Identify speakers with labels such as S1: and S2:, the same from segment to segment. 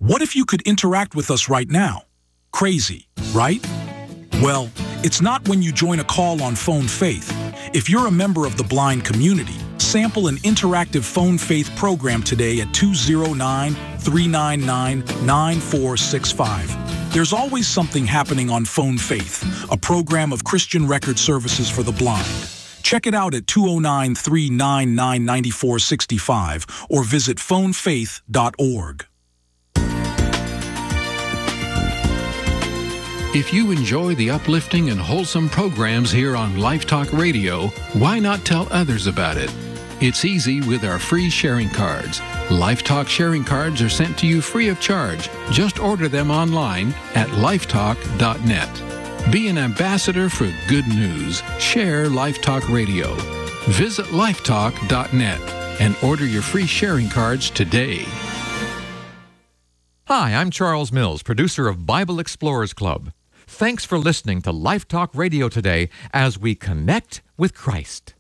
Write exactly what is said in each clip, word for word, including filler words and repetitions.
S1: What if you could interact with us right now? Crazy, right? Well, it's not when you join a call on Phone Faith. If you're a member of the blind community, sample an interactive Phone Faith program today at two oh nine, three nine nine, nine four six five. There's always something happening on Phone Faith, a program of Christian Record Services for the Blind. Check it out at two oh nine, three nine nine, nine four six five or visit phone faith dot org.
S2: If you enjoy the uplifting and wholesome programs here on Life Talk Radio, why not tell others about it? It's easy with our free sharing cards. Life Talk sharing cards are sent to you free of charge. Just order them online at lifetalk dot net. Be an ambassador for good news. Share Life Talk Radio. Visit lifetalk dot net and order your free sharing cards today.
S3: Hi, I'm Charles Mills, producer of Bible Explorers Club. Thanks for listening to Life Talk Radio today as we connect with Christ.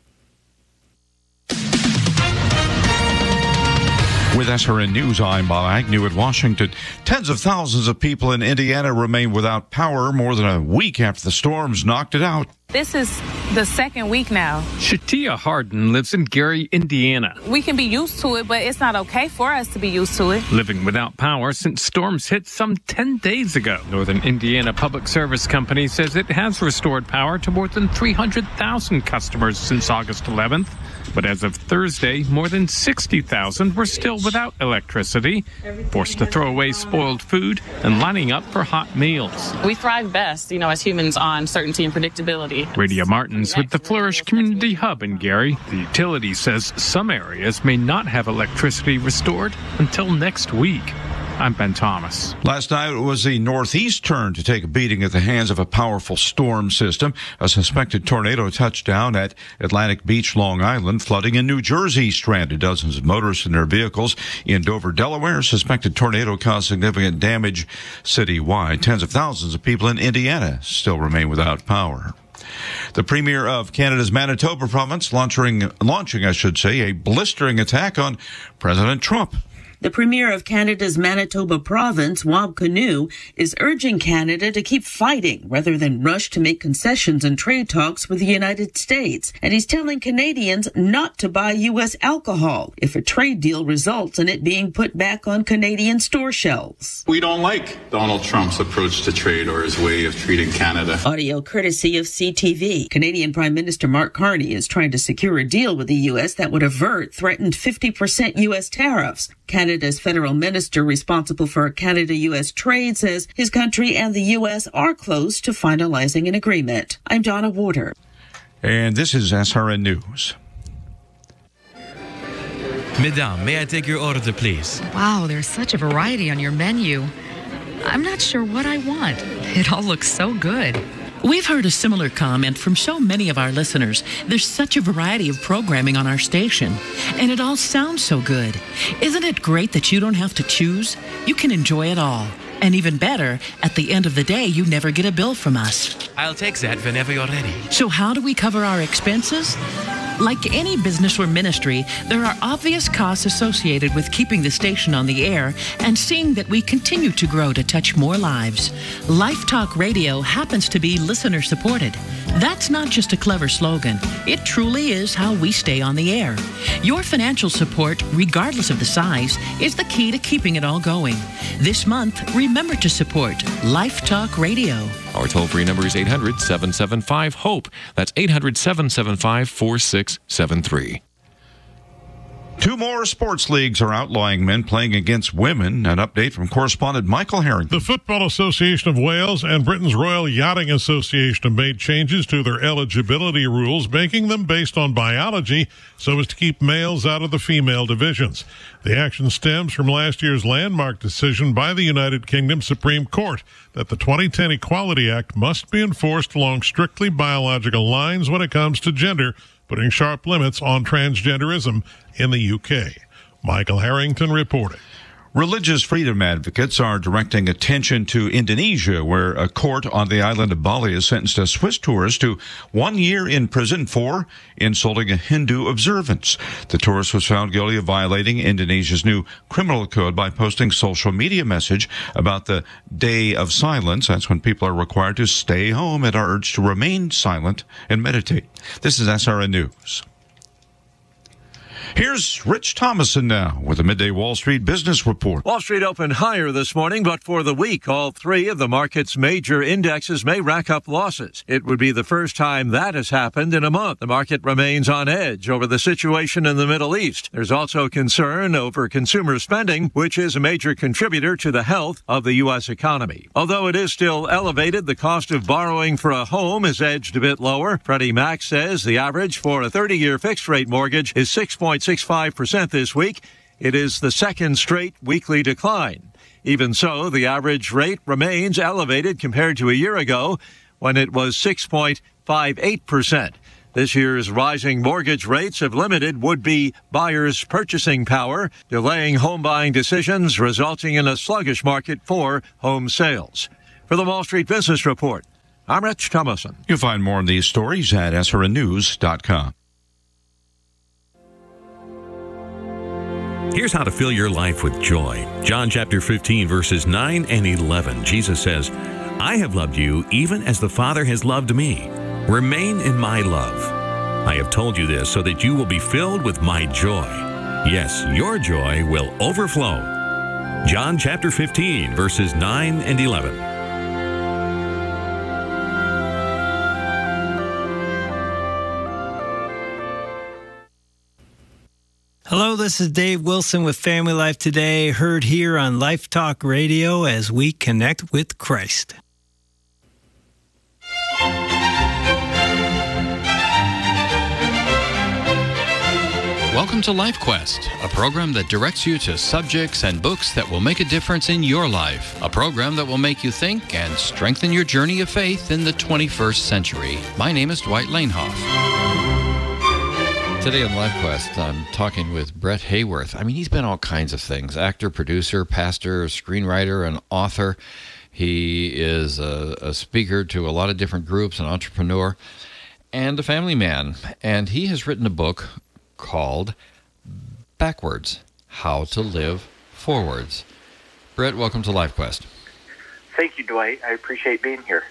S4: With S R N News, I'm Bob Agnew at Washington. Tens of thousands of people in Indiana remain without power more than a week after the storms knocked it out.
S5: This is the second week now.
S6: Shatia Harden lives in Gary, Indiana.
S5: We can be used to it, but it's not okay for us to be used to it.
S6: Living without power since storms hit some ten days ago. Northern Indiana Public Service Company says it has restored power to more than three hundred thousand customers since August eleventh. But as of Thursday, more than sixty thousand were still without electricity, forced to throw away spoiled food and lining up for hot meals.
S7: We thrive best, you know, as humans on certainty and predictability.
S6: Radio Martins with the Flourish Community Hub in Gary. The utility says some areas may not have electricity restored until next week. I'm Ben Thomas.
S4: Last night it was the Northeast turn to take a beating at the hands of a powerful storm system. A suspected tornado touched down at Atlantic Beach, Long Island. Flooding in New Jersey stranded dozens of motorists in their vehicles. In Dover, Delaware, a suspected tornado caused significant damage citywide. Tens of thousands of people in Indiana still remain without power. The Premier of Canada's Manitoba province launching, launching, I should say, a blistering attack on President Trump.
S8: The Premier of Canada's Manitoba province, Wab Kinew, is urging Canada to keep fighting rather than rush to make concessions in trade talks with the United States. And he's telling Canadians not to buy U S alcohol if a trade deal results in it being put back on Canadian store shelves.
S9: We don't like Donald Trump's approach to trade or his way of treating Canada.
S8: Audio courtesy of C T V. Canadian Prime Minister Mark Carney is trying to secure a deal with the U S that would avert threatened fifty percent U S tariffs. Canada's federal minister responsible for Canada-U S trade says his country and the U S are close to finalizing an agreement. I'm Donna Warder.
S4: And this is S R N News.
S10: Mesdames, may I take your order, please?
S11: Wow, there's such a variety on your menu. I'm not sure what I want. It all looks so good.
S12: We've heard a similar comment from so many of our listeners. There's such a variety of programming on our station, and it all sounds so good. Isn't it great that you don't have to choose? You can enjoy it all. And even better, at the end of the day, you never get a bill from us.
S10: I'll take that whenever you're ready.
S12: So how do we cover our expenses? Like any business or ministry, there are obvious costs associated with keeping the station on the air and seeing that we continue to grow to touch more lives. Life Talk Radio happens to be listener-supported. That's not just a clever slogan. It truly is how we stay on the air. Your financial support, regardless of the size, is the key to keeping it all going. This month, remember to support Life Talk Radio.
S13: Our toll-free number is eight hundred, seven seven five, HOPE. That's eight hundred, seven seven five, four six seven three.
S4: Two more sports leagues are outlawing men playing against women. An update from correspondent Michael Harrington.
S14: The Football Association of Wales and Britain's Royal Yachting Association have made changes to their eligibility rules, making them based on biology so as to keep males out of the female divisions. The action stems from last year's landmark decision by the United Kingdom Supreme Court that the twenty ten Equality Act must be enforced along strictly biological lines when it comes to gender, putting sharp limits on transgenderism in the U K. Michael Harrington reporting.
S4: Religious freedom advocates are directing attention to Indonesia, where a court on the island of Bali has sentenced a Swiss tourist to one year in prison for insulting a Hindu observance. The tourist was found guilty of violating Indonesia's new criminal code by posting social media message about the Day of Silence. That's when people are required to stay home and are urged to remain silent and meditate. This is S R N News. Here's Rich Thomason now with a Midday Wall Street Business Report.
S15: Wall Street opened higher this morning, but for the week, all three of the market's major indexes may rack up losses. It would be the first time that has happened in a month. The market remains on edge over the situation in the Middle East. There's also concern over consumer spending, which is a major contributor to the health of the U S economy. Although it is still elevated, the cost of borrowing for a home is edged a bit lower. Freddie Mac says the average for a thirty-year fixed-rate mortgage is six point six five percent this week. It is the second straight weekly decline. Even so, the average rate remains elevated compared to a year ago when it was six point five eight percent. This year's rising mortgage rates have limited would-be buyers' purchasing power, delaying home buying decisions, resulting in a sluggish market for home sales. For the Wall Street Business Report, I'm Rich Thomason.
S4: You'll find more on these stories at S R N news dot com.
S13: Here's how to fill your life with joy. John chapter fifteen, verses nine and eleven. Jesus says, I have loved you even as the Father has loved me. Remain in my love. I have told you this so that you will be filled with my joy. Yes, your joy will overflow. John chapter fifteen, verses nine and eleven.
S16: Hello, this is Dave Wilson with Family Life Today, heard here on Life Talk Radio as we connect with Christ.
S2: Welcome to Life Quest, a program that directs you to subjects and books that will make a difference in your life. A program that will make you think and strengthen your journey of faith in the twenty-first century. My name is Dwight Lanehoff. Today on Life Quest, I'm talking with Brett Hayworth. I mean, he's been all kinds of things. Actor, producer, pastor, screenwriter, and author. He is a, a speaker to a lot of different groups, an entrepreneur, and a family man. And he has written a book called Backwards, How to Live Forwards. Brett, welcome to Life Quest.
S17: Thank you, Dwight. I appreciate being here.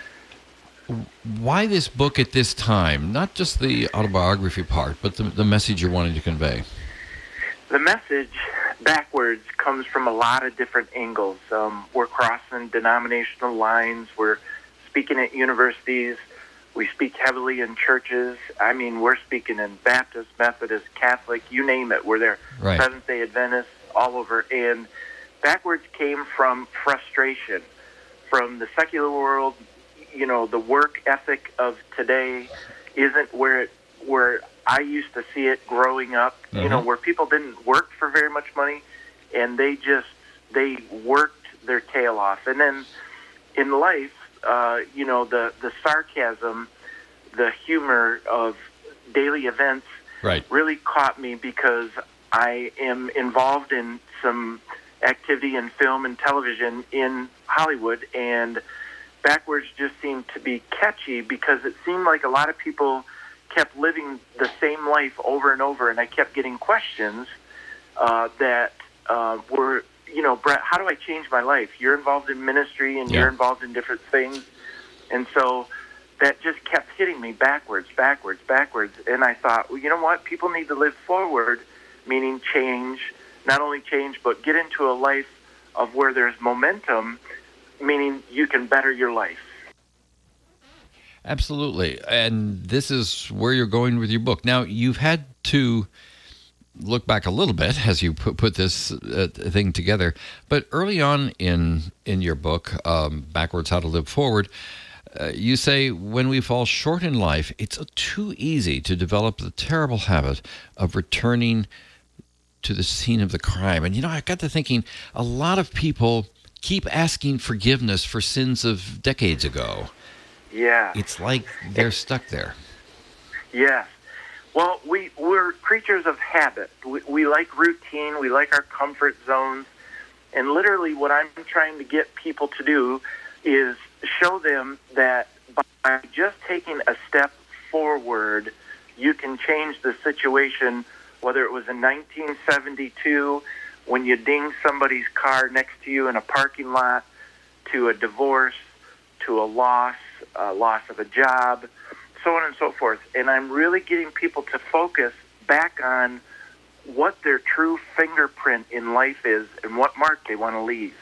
S2: Why this book at this time? Not just the autobiography part, but the, the message you're wanting to convey.
S17: The message, Backwards, comes from a lot of different angles. Um, we're crossing denominational lines. We're speaking at universities. We speak heavily in churches. I mean, we're speaking in Baptist, Methodist, Catholic, you name it. We're there.
S2: Right.
S17: Seventh-day Adventists, all over. And Backwards came from frustration, from the secular world. You know, the work ethic of today isn't where it where I used to see it growing up. Mm-hmm. You know, where people didn't work for very much money, and they just they worked their tail off. And then in life, uh, you know, the the sarcasm, the humor of daily events,
S2: right,
S17: really caught me because I am involved in some activity in film and television in Hollywood, and Backwards just seemed to be catchy because it seemed like a lot of people kept living the same life over and over, and I kept getting questions uh, that uh, were, you know, Brett, how do I change my life? You're involved in ministry, and yeah. you're involved in different things, and so that just kept hitting me backwards, backwards, backwards, and I thought, well, you know what? People need to live forward, meaning change, not only change, but get into a life of where there's momentum, meaning you can better your life.
S2: Absolutely. And this is where you're going with your book. Now, you've had to look back a little bit as you put, put this uh, thing together. But early on in, in your book, um, Backwards, How to Live Forward, uh, you say, when we fall short in life, it's too easy to develop the terrible habit of returning to the scene of the crime. And, you know, I got to thinking, a lot of people keep asking forgiveness for sins of decades ago.
S17: Yeah.
S2: It's like they're stuck there.
S17: Yes. Well, we, we're creatures of habit. We, we like routine. We like our comfort zones. And literally what I'm trying to get people to do is show them that by just taking a step forward, you can change the situation, whether it was in nineteen seventy-two when you dinged somebody's car next to you in a parking lot, to a divorce, to a loss, a loss of a job, so on and so forth. And I'm really getting people to focus back on what their true fingerprint in life is and what mark they want to leave.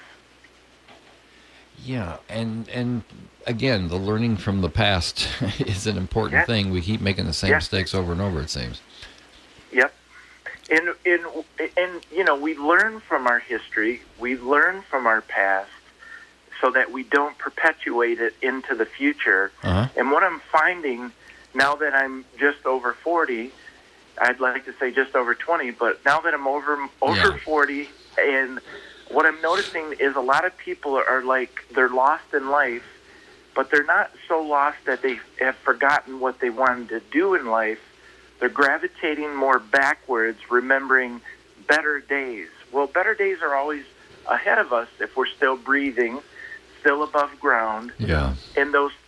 S18: Yeah, and and again, the learning from the past is an important
S17: yes.
S18: thing. We keep making the same
S17: yes.
S18: mistakes over and over, it seems.
S17: Yep. And, and, and, you know, we learn from our history, we learn from our past so that we don't perpetuate it into the future.
S18: Uh-huh.
S17: And what I'm finding now that I'm just over forty, I'd like to say just over twenty, but now that I'm over over
S18: yeah.
S17: forty, and what I'm noticing is a lot of people are like, they're lost in life, but they're not so lost that they have forgotten what they wanted to do in life. They're gravitating more backwards, remembering better days. Well, better days are always ahead of us if we're still breathing, still above ground.
S18: Yeah.
S17: And those